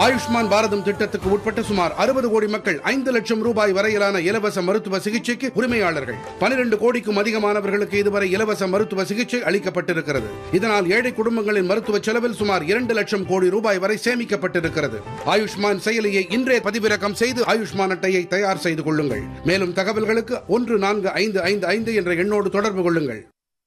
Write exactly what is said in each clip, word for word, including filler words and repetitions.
ஆயுஷ்மான் பாரதம் திட்டத்துக்கு உட்பட்ட சுமார் அறுபது கோடி மக்கள் ஐந்து லட்சம் ரூபாய் வரையிலான இலவச மருத்துவ சிகிச்சைக்கு உரிமையாளர்கள். பனிரெண்டு கோடிக்கும் அதிகமானவர்களுக்கு இதுவரை இலவச மருத்துவ சிகிச்சை அளிக்கப்பட்டிருக்கிறது. இதனால் ஏழை குடும்பங்களின் மருத்துவ செலவில் சுமார் இரண்டு லட்சம் கோடி ரூபாய் வரை சேமிக்கப்பட்டிருக்கிறது. ஆயுஷ்மான் செயலியை இன்றே பதிவிறக்கம் செய்து ஆயுஷ்மான் அட்டையை தயார் செய்து கொள்ளுங்கள். மேலும் தகவல்களுக்கு ஒன்று நான்கு ஐந்து ஐந்து ஐந்து என்ற எண்ணோடு தொடர்பு கொள்ளுங்கள்.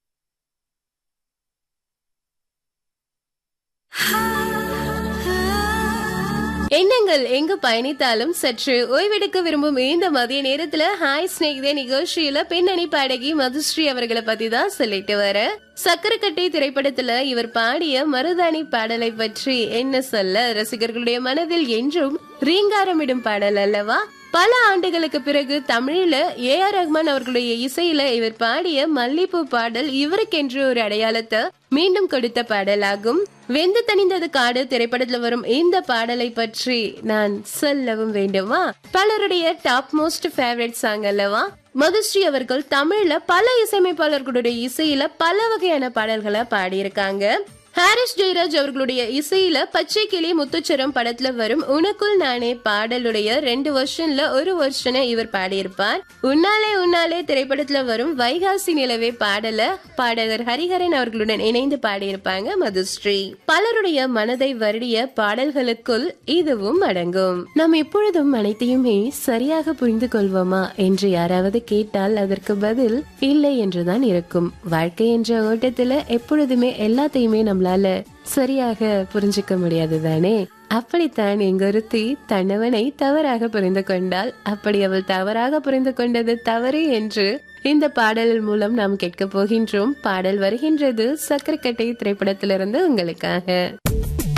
எண்ணங்கள் எங்கு பயணித்தாலும் சற்று ஓய்வெடுக்க விரும்பும் இந்த மதிய நேரத்துல ஹாய் ஸ்நேகிதே நிகழ்ச்சியில பின்னணி பாடகி மதுஸ்ரீ அவர்களை பத்தி தான் சொல்லிட்டு வர. சக்கரக்கட்டை திரைப்படத்துல இவர் பாடிய மருதாணி பாடலை பற்றி என்ன சொல்ல, ரசிகர்களுடைய மனதில் என்றும் ரீங்காரமிடும் பாடல் அல்லவா? பல ஆண்டுகளுக்கு பிறகு தமிழ்ல ஏ ஆர் ரஹ்மான் அவர்களுடைய இசையில இவர் பாடிய மல்லிப்பூ பாடல் இவருக்கென்று ஒரு அடையாளத்தை மீண்டும் கொடுத்த பாடலாகும். வெந்து தணிந்தது காடு திரைப்படத்துல வரும் இந்த பாடலை பற்றி நான் சொல்லவும் வேண்டுமா? பலருடைய டாப் மோஸ்ட் ஃபேவரட் சாங் அல்லவா? மதுஸ்ரீ அவர்கள் தமிழ்ல பல இசையமைப்பாளர்களுடைய இசையில பல வகையான பாடல்களை பாடியிருக்காங்க. ஹாரிஸ் ஜெயராஜ் அவர்களுடைய இசையில பச்சை கிளி முத்துச்சரம் படத்துல வரும் உனக்குள் நானே பாடலுடைய ரெண்டு வருஷன்ல ஒரு வருஷனை இவர் பாடியிருப்பார். உன்னாலே உன்னாலே திரைப்படத்துல வரும் வைகாசி நிலவே பாடல பாடகர் ஹரிஹரன் அவர்களுடன் இணைந்து பாடியிருப்பாங்க மதுஸ்ரீ. பலருடைய மனதை வருடிய பாடல்களுக்குள் இதுவும் அடங்கும். நாம் எப்பொழுதும் அனைத்தையுமே சரியாக புரிந்து கொள்வோமா என்று யாராவது கேட்டால் அதற்கு பதில் இல்லை என்றுதான் இருக்கும். வாழ்க்கை என்ற ஓட்டத்துல எப்பொழுதுமே எல்லாத்தையுமே நம்ம சரியாக புரிஞ்சுக்க முடியாது தானே? அப்படித்தான் எங்கொருத்தி தன்னவனை தவறாக புரிந்து கொண்டால் அப்படி அவள் தவறாக புரிந்து கொண்டது தவறு என்று இந்த பாடல் மூலம் நாம் கேட்க போகின்றோம். பாடல் வருகின்றது சக்கரக்கட்டை திரைப்படத்திலிருந்து உங்களுக்காக.